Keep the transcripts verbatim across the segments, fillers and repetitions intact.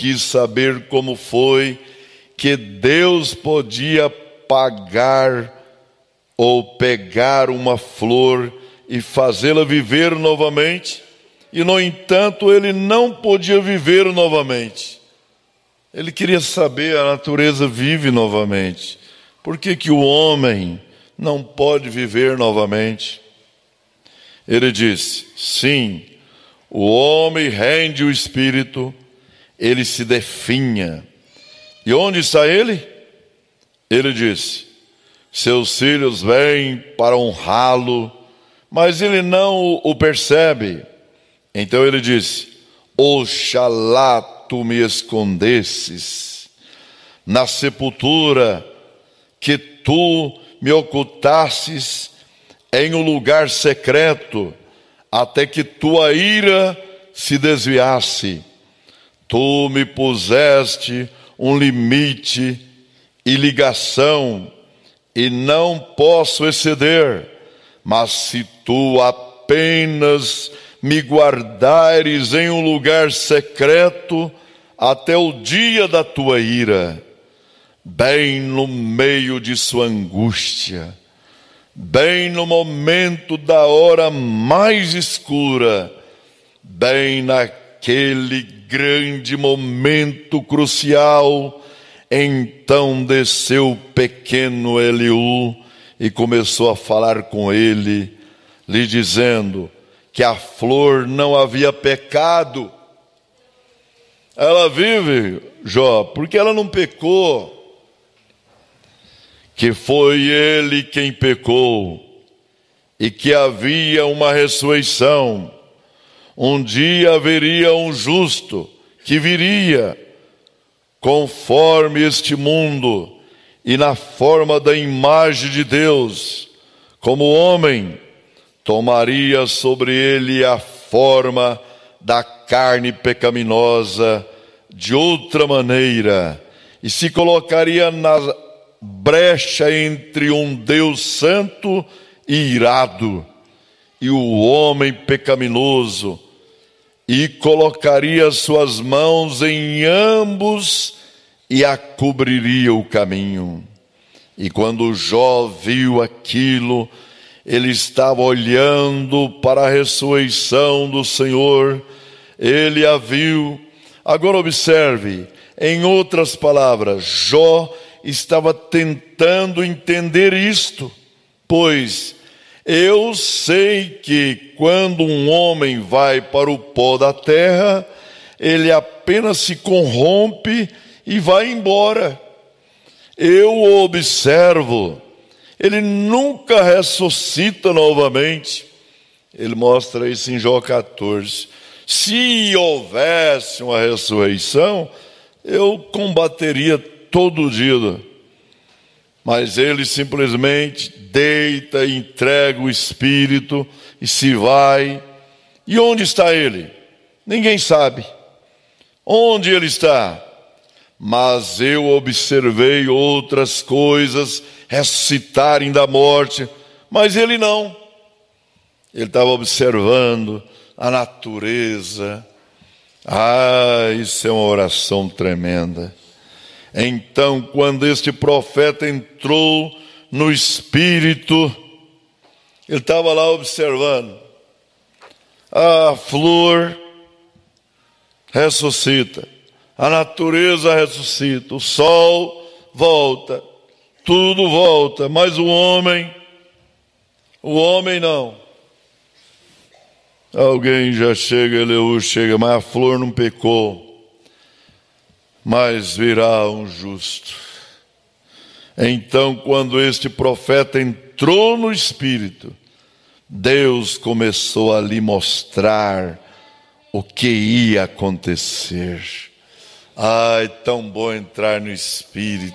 quis saber como foi que Deus podia pagar ou pegar uma flor e fazê-la viver novamente, e no entanto ele não podia viver novamente. Ele queria saber, a natureza vive novamente, por que que o homem não pode viver novamente? Ele disse, sim, o homem rende o espírito, ele se definha. E onde está ele? Ele disse, seus filhos vêm para honrá-lo, mas ele não o percebe. Então ele disse, oxalá tu me escondesses na sepultura, que tu me ocultasses em um lugar secreto, até que tua ira se desviasse. Tu me puseste um limite e ligação, e não posso exceder. Mas se tu apenas me guardares em um lugar secreto até o dia da tua ira, bem no meio de sua angústia, bem no momento da hora mais escura, bem naquele grande momento crucial, então desceu o pequeno Eliú e começou a falar com ele, lhe dizendo que a flor não havia pecado. Ela vive, Jó, porque ela não pecou, que foi ele quem pecou, e que havia uma ressurreição. Um dia haveria um justo que viria conforme este mundo e na forma da imagem de Deus, como homem, tomaria sobre ele a forma da carne pecaminosa de outra maneira e se colocaria na brecha entre um Deus santo e irado e o homem pecaminoso, e colocaria suas mãos em ambos e a cobriria o caminho. E quando Jó viu aquilo, ele estava olhando para a ressurreição do Senhor, ele a viu. Agora observe, em outras palavras, Jó estava tentando entender isto, pois eu sei que quando um homem vai para o pó da terra, ele apenas se corrompe e vai embora. Eu o observo, ele nunca ressuscita novamente. Ele mostra isso em Jó catorze. Se houvesse uma ressurreição, eu combateria todo dia. Mas ele simplesmente deita, entrega o espírito e se vai. E onde está ele? Ninguém sabe. Onde ele está? Mas eu observei outras coisas ressuscitarem da morte, mas ele não. Ele estava observando a natureza. Ah, isso é uma oração tremenda. Então, quando este profeta entrou no espírito, ele estava lá observando. A flor ressuscita, a natureza ressuscita, o sol volta, tudo volta, mas o homem, o homem não. Alguém já chega, Eliú chega, mas a flor não pecou. Mas virá um justo. Então, quando este profeta entrou no espírito, Deus começou a lhe mostrar o que ia acontecer. Ah, é tão bom entrar no espírito.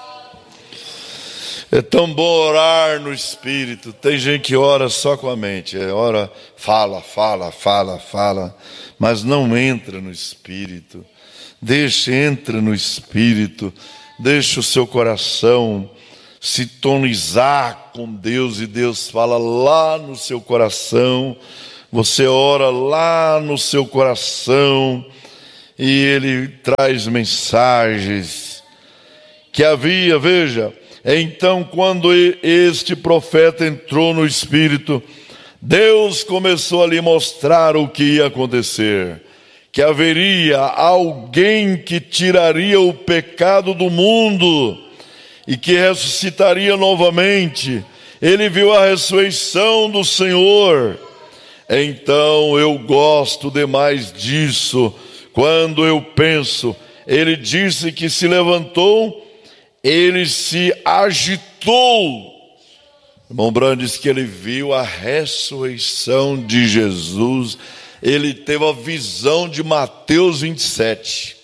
É tão bom orar no espírito. Tem gente que ora só com a mente, é, ora, fala, fala, fala, fala, mas não entra no espírito. Deixe, entra no espírito, deixe o seu coração sintonizar com Deus, e Deus fala lá no seu coração, você ora lá no seu coração, e ele traz mensagens que havia, veja, então quando este profeta entrou no Espírito, Deus começou a lhe mostrar o que ia acontecer, que haveria alguém que tiraria o pecado do mundo e que ressuscitaria novamente. Ele viu a ressurreição do Senhor. Então eu gosto demais disso, quando eu penso, ele disse que se levantou, ele se agitou. O irmão Branham disse que ele viu a ressurreição de Jesus, ele teve a visão de Mateus vinte e sete,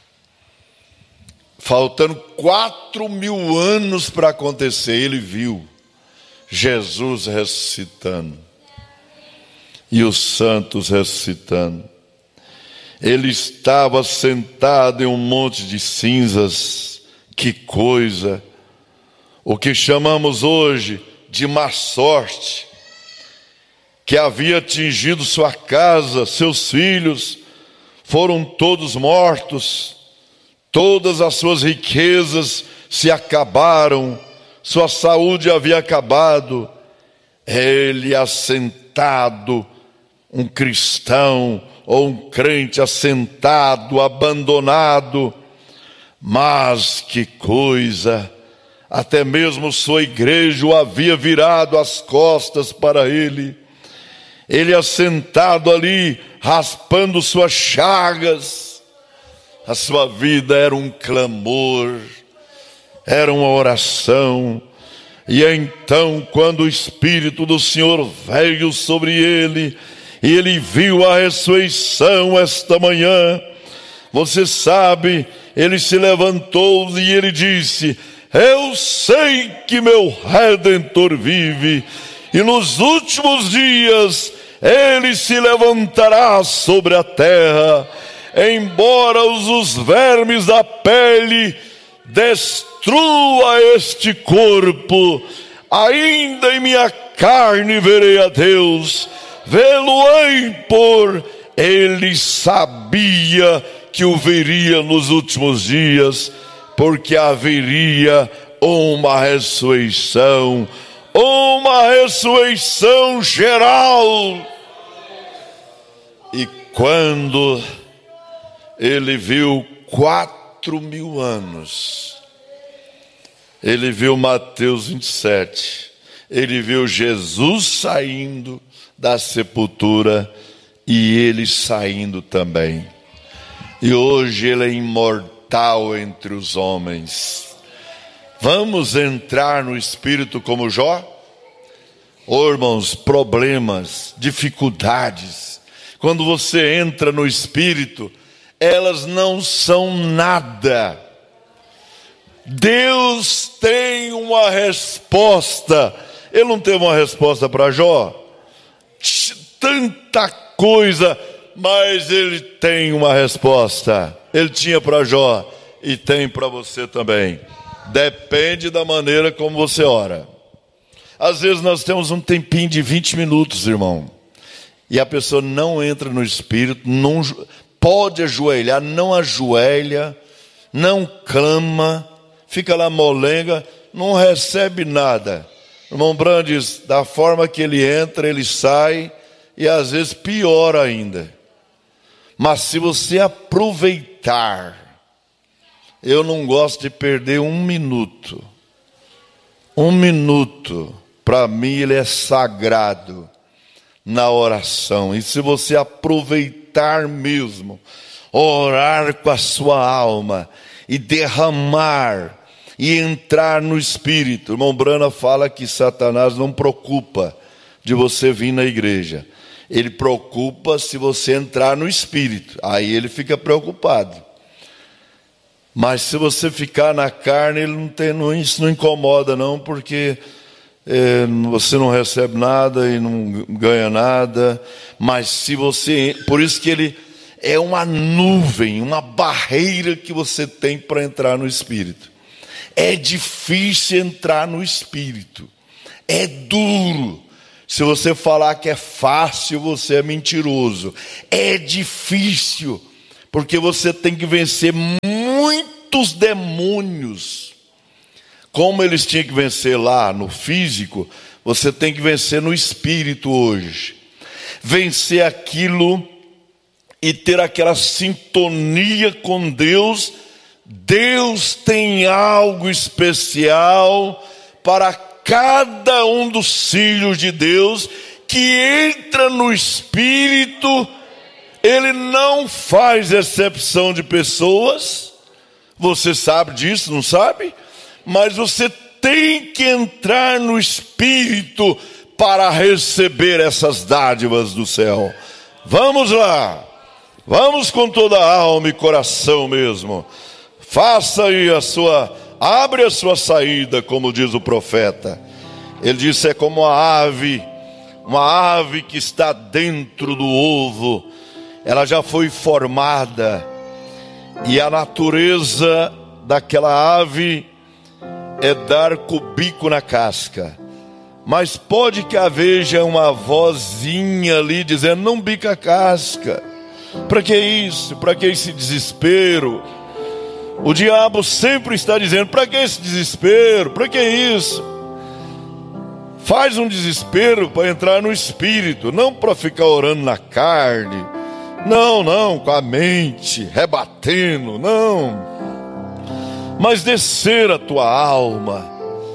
faltando quatro mil anos para acontecer, ele viu Jesus ressuscitando e os santos ressuscitando. Ele estava sentado em um monte de cinzas, que coisa, o que chamamos hoje de má sorte, que havia atingido sua casa, seus filhos foram todos mortos, todas as suas riquezas se acabaram, sua saúde havia acabado. Ele assentado, um cristão ou um crente assentado, abandonado, mas que coisa, até mesmo sua igreja o havia virado as costas para ele. Ele assentado ali, raspando suas chagas, a sua vida era um clamor, era uma oração. E então, quando o Espírito do Senhor veio sobre ele, e ele viu a ressurreição esta manhã, você sabe, ele se levantou e ele disse: eu sei que meu Redentor vive, e nos últimos dias ele se levantará sobre a terra, embora os, os vermes da pele destrua este corpo, ainda em minha carne verei a Deus, vê-lo-ei por... Ele sabia que o veria nos últimos dias, porque haveria uma ressurreição, uma ressurreição geral. E quando ele viu quatro mil anos, ele viu Mateus vinte e sete, ele viu Jesus saindo da sepultura e ele saindo também. E hoje ele é imortal entre os homens. Vamos entrar no Espírito como Jó? Oh, irmãos, problemas, dificuldades, quando você entra no Espírito, elas não são nada. Deus tem uma resposta. Ele não teve uma resposta para Jó? Tanta coisa, mas ele tem uma resposta. Ele tinha para Jó e tem para você também. Depende da maneira como você ora. Às vezes nós temos um tempinho de vinte minutos, irmão, e a pessoa não entra no Espírito, não pode ajoelhar, não ajoelha, não clama, fica lá molenga, não recebe nada. O irmão Branham diz, da forma que ele entra, ele sai, e às vezes pior ainda. Mas se você aproveitar, eu não gosto de perder um minuto. Um minuto, para mim ele é sagrado na oração. E se você aproveitar mesmo, orar com a sua alma e derramar e entrar no Espírito. O irmão Branham fala que Satanás não preocupa de você vir na igreja. Ele preocupa se você entrar no Espírito. Aí ele fica preocupado. Mas se você ficar na carne, ele não tem, não, isso não incomoda não, porque é, você não recebe nada e não ganha nada. Mas se você... Por isso que ele é uma nuvem, uma barreira que você tem para entrar no Espírito. É difícil entrar no Espírito. É duro. Se você falar que é fácil, você é mentiroso. É difícil, porque você tem que vencer muitos demônios. Como eles tinham que vencer lá no físico, você tem que vencer no espírito hoje. Vencer aquilo e ter aquela sintonia com Deus. Deus tem algo especial para cada um dos filhos de Deus que entra no espírito. Ele não faz exceção de pessoas. Você sabe disso, não sabe? Mas você tem que entrar no espírito para receber essas dádivas do céu. Vamos lá. Vamos com toda a alma e coração mesmo. Faça aí a sua, abre a sua saída, como diz o profeta. Ele disse, é como a ave, uma ave que está dentro do ovo. Ela já foi formada. E a natureza daquela ave é dar com o bico na casca. Mas pode que haja uma vozinha ali dizendo, não bica a casca. Para que isso? Para que esse desespero? O diabo sempre está dizendo, para que esse desespero? Para que isso? Faz um desespero para entrar no espírito, não para ficar orando na carne. Não, não, com a mente, rebatendo, não. Mas descer a tua alma.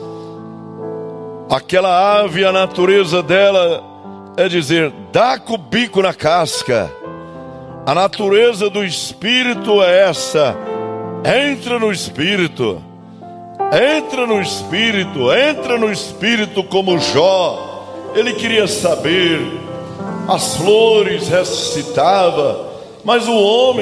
Aquela ave, a natureza dela é dizer, dá com o bico na casca. A natureza do espírito é essa. Entra no espírito. Entra no espírito. Entra no espírito como Jó. Ele queria saber. As flores ressuscitavam, mas o homem